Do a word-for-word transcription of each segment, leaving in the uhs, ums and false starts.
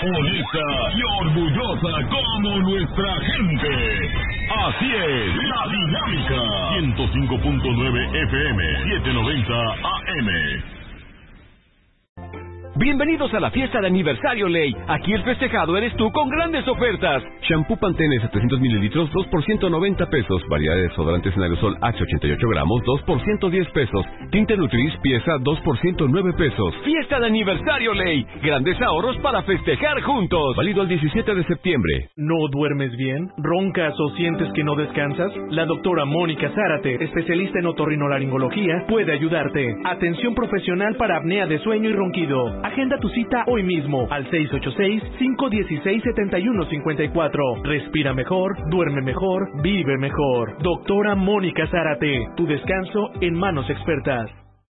honesta y orgullosa como nuestra gente. Así es, La Dinámica. ciento cinco punto nueve F M, setecientos noventa A M. Bienvenidos a la fiesta de aniversario Ley. Aquí el festejado eres tú con grandes ofertas. Shampoo Pantene setecientos mililitros, dos por ciento noventa pesos. Variedad de desodorantes en aerosol H ochenta y ocho gramos, dos por ciento diez pesos. Tinte Nutris pieza, dos por ciento nueve pesos. Fiesta de aniversario Ley. Grandes ahorros para festejar juntos. Válido el diecisiete de septiembre. ¿No duermes bien? ¿Roncas o sientes que no descansas? La doctora Mónica Zárate, especialista en otorrinolaringología, puede ayudarte. Atención profesional para apnea de sueño y ronquido. Agenda tu cita hoy mismo al seis ocho seis, cinco uno seis, siete uno cinco cuatro. Respira mejor, duerme mejor, vive mejor. Doctora Mónica Zárate, tu descanso en manos expertas.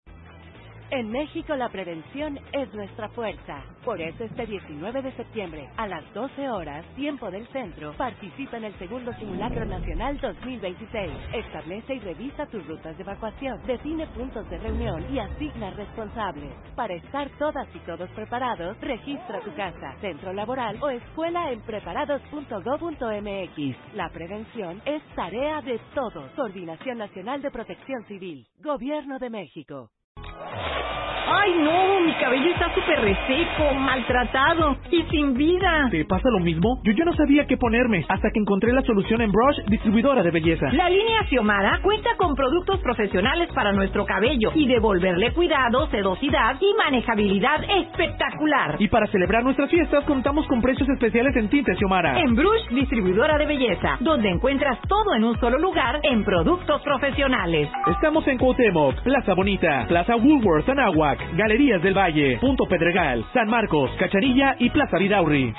En México la prevención es nuestra fuerza. Por eso este diecinueve de septiembre, a las doce horas, tiempo del centro, participa en el segundo Simulacro Nacional dos mil veintiséis. Establece y revisa tus rutas de evacuación, define puntos de reunión y asigna responsables. Para estar todas y todos preparados, registra tu casa, centro laboral o escuela en preparados punto gob punto m x. La prevención es tarea de todos. Coordinación Nacional de Protección Civil. Gobierno de México. ¡Ay, no! Mi cabello está súper reseco, maltratado y sin vida. ¿Te pasa lo mismo? Yo, yo no sabía qué ponerme hasta que encontré la solución en Brush, distribuidora de belleza. La línea Xiomara cuenta con productos profesionales para nuestro cabello y devolverle cuidado, sedosidad y manejabilidad espectacular. Y para celebrar nuestras fiestas contamos con precios especiales en tintes Xiomara. En Brush, distribuidora de belleza, donde encuentras todo en un solo lugar en productos profesionales. Estamos en Cuauhtémoc, Plaza Bonita, Plaza Woolworth, Anáhuac, Galerías del Valle, Punto Pedregal, San Marcos, Cachanilla y Plaza Vidaurri.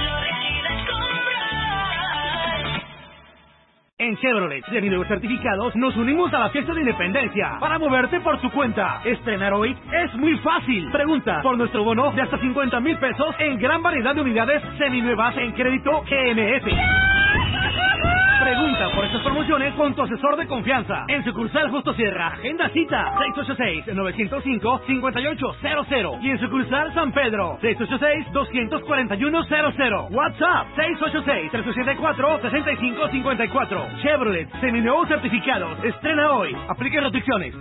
En Chevrolet, debido a los certificados, nos unimos a la fiesta de independencia para moverte por su cuenta. Estrenar hoy es muy fácil. Pregunta por nuestro bono de hasta cincuenta mil pesos en gran variedad de unidades seminuevas en crédito G M F. Pregunta por estas promociones con tu asesor de confianza. En sucursal Justo Sierra, agenda cita seis ocho seis, nueve cero cinco, cinco ocho cero cero. Y en sucursal San Pedro, seis ocho seis, dos cuatro uno cero cero. WhatsApp, seis ocho seis, tres siete cuatro, seis cinco cinco cuatro. Chevrolet, seminuevos certificados. Estrena hoy. Aplica restricciones.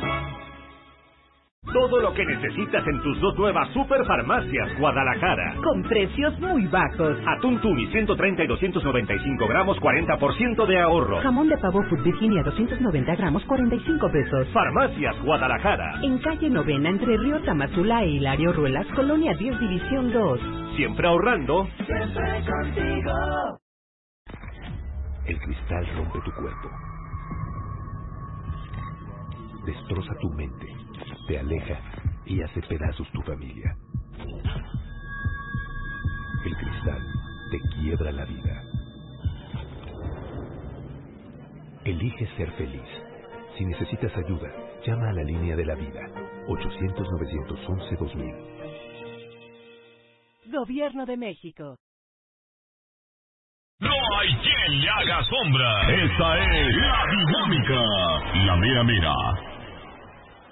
Todo lo que necesitas en tus dos nuevas Superfarmacias Guadalajara. Con precios muy bajos. Atún Tumi ciento treinta y doscientos noventa y cinco gramos, cuarenta por ciento de ahorro. Jamón de pavo Food Virginia doscientos noventa gramos, cuarenta y cinco pesos. Farmacias Guadalajara. En calle Novena, entre Río Tamazula e Hilario Ruelas, Colonia diez, División dos. Siempre ahorrando. Siempre contigo. El cristal rompe tu cuerpo. Destroza tu mente. Te aleja y hace pedazos tu familia. El cristal te quiebra la vida. Elige ser feliz. Si necesitas ayuda, llama a la línea de la vida. ochocientos, novecientos once, dos mil. Gobierno de México. No hay quien le haga sombra. Esta es La Dinámica. La mera mera.